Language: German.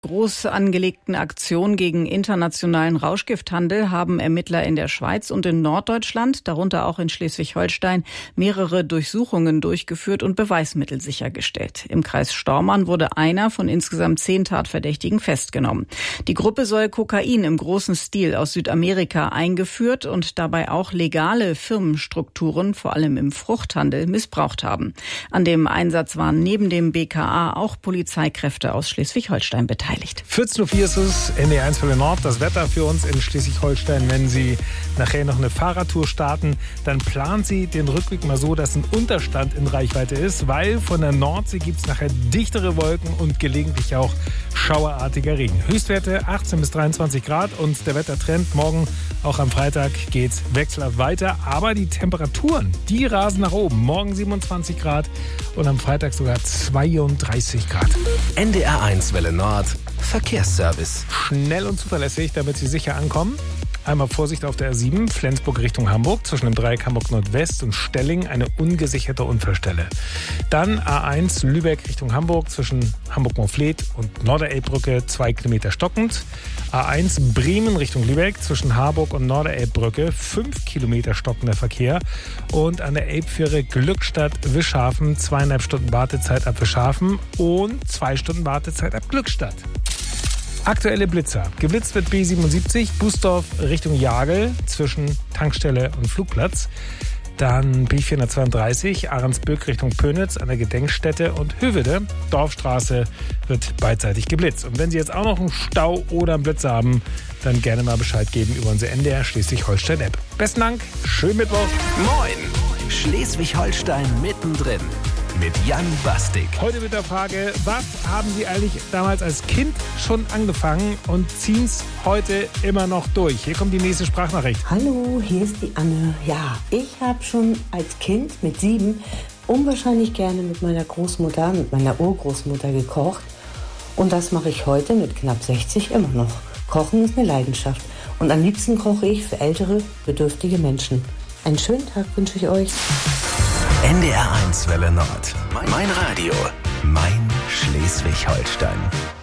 Groß angelegten Aktion gegen internationalen Rauschgifthandel haben Ermittler in der Schweiz und in Norddeutschland, darunter auch in Schleswig-Holstein, mehrere Durchsuchungen durchgeführt und Beweismittel sichergestellt. Im Kreis Stormarn wurde einer von insgesamt 10 Tatverdächtigen festgenommen. Die Gruppe soll Kokain im großen Stil aus Südamerika eingeführt und dabei auch legale Firmenstrukturen, vor allem im Fruchthandel, missbraucht haben. An dem Einsatz waren neben dem BKA auch Polizeikräfte aus Schleswig-Holstein beteiligt. 14.04 Uhr ist es, NDR1 für Nord. Das Wetter für uns in Schleswig-Holstein. Wenn Sie nachher noch eine Fahrradtour starten, dann planen Sie den Rückweg mal so, dass ein Unterstand in Reichweite ist, weil von der Nordsee gibt es nachher dichtere Wolken und gelegentlich auch schauerartiger Regen. Höchstwerte 18 bis 23 Grad und der Wettertrend morgen, auch am Freitag, geht's wechselhaft weiter. Aber die Temperaturen, die rasen nach oben. Morgen 27 Grad und am Freitag sogar 32 Grad. NDR1 Welle Nord. Verkehrsservice. Schnell und zuverlässig, damit Sie sicher ankommen. Einmal Vorsicht auf der A7, Flensburg Richtung Hamburg, zwischen dem Dreieck Hamburg Nordwest und Stelling eine ungesicherte Unfallstelle. Dann A1 Lübeck Richtung Hamburg, zwischen Hamburg-Moorfleet und Norderelbbrücke 2 Kilometer stockend. A1 Bremen Richtung Lübeck, zwischen Harburg und Norderelbbrücke 5 Kilometer stockender Verkehr. Und an der Elbfähre Glückstadt-Wischhafen 2,5 Stunden Wartezeit ab Wischhafen und 2 Stunden Wartezeit ab Glückstadt. Aktuelle Blitzer. Geblitzt wird B77, Bußdorf Richtung Jagel zwischen Tankstelle und Flugplatz. Dann B432, Ahrensböck Richtung Pönitz an der Gedenkstätte und Höveде. Dorfstraße wird beidseitig geblitzt. Und wenn Sie jetzt auch noch einen Stau oder einen Blitz haben, dann gerne mal Bescheid geben über unsere NDR Schleswig-Holstein-App. Besten Dank, schönen Mittwoch. Moin, Schleswig-Holstein mittendrin. Mit Jan Bastik. Heute mit der Frage, was haben Sie eigentlich damals als Kind schon angefangen und ziehen es heute immer noch durch? Hier kommt die nächste Sprachnachricht. Hallo, hier ist die Anne. Ja, ich habe schon als Kind mit 7 unwahrscheinlich gerne mit meiner Großmutter, mit meiner Urgroßmutter gekocht. Und das mache ich heute mit knapp 60 immer noch. Kochen ist eine Leidenschaft. Und am liebsten koche ich für ältere, bedürftige Menschen. Einen schönen Tag wünsche ich euch. NDR1 Welle Nord. Mein Radio. Mein Schleswig-Holstein.